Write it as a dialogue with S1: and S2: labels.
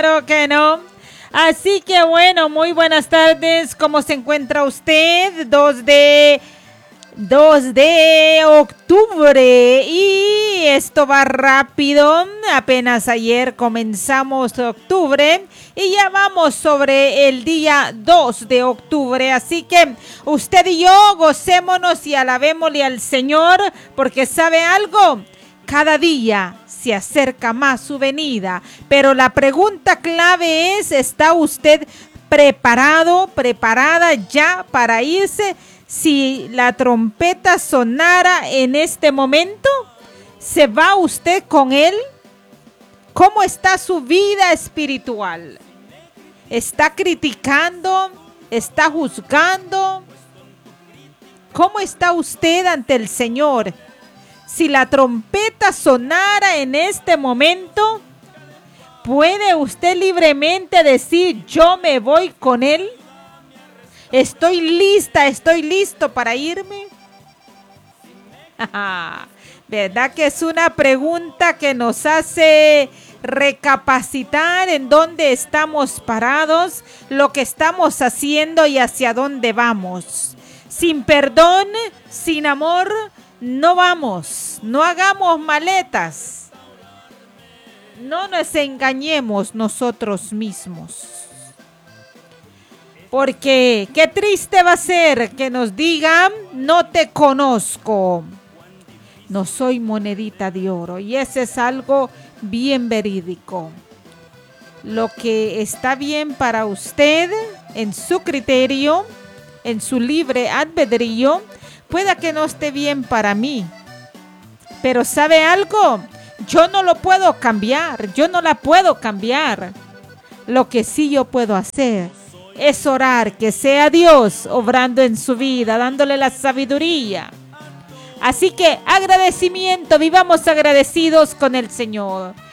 S1: Claro que no. Así que bueno, muy buenas tardes. ¿Cómo se encuentra usted? 2 de octubre y esto va rápido. Apenas ayer comenzamos octubre y ya vamos sobre el día 2 de octubre. Así que usted y yo gocémonos y alabémosle al Señor, porque ¿sabe algo? Cada día se acerca más su venida, pero la pregunta clave es: ¿está usted preparado, preparada ya para irse? Si la trompeta sonara en este momento, ¿se va usted con él? ¿Cómo está su vida espiritual? ¿Está criticando? ¿Está juzgando? ¿Cómo está usted ante el Señor? Si la trompeta sonara en este momento, ¿puede usted libremente decir: yo me voy con él? ¿Estoy lista, estoy listo para irme? ¿Verdad que es una pregunta que nos hace recapacitar en dónde estamos parados, lo que estamos haciendo y hacia dónde vamos? Sin perdón, sin amor, no vamos, no hagamos maletas. No nos engañemos nosotros mismos. Porque qué triste va a ser que nos digan: no te conozco, no soy monedita de oro. Y ese es algo bien verídico. Lo que está bien para usted, en su criterio, en su libre albedrío, pueda que no esté bien para mí. Pero ¿sabe algo? Yo no lo puedo cambiar, yo no la puedo cambiar. Lo que sí yo puedo hacer es orar que sea Dios obrando en su vida, dándole la sabiduría. Así que agradecimiento, vivamos agradecidos con el Señor.